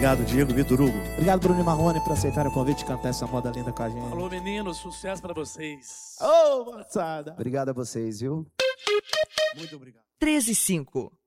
Obrigado, Diego, Vitor Hugo. Obrigado, Bruno e Marrone, por aceitarem o convite de cantar essa moda linda com a gente. Falou, meninos, sucesso pra vocês. Ô, moçada. Obrigado a vocês, viu? Muito obrigado. 13 e 5.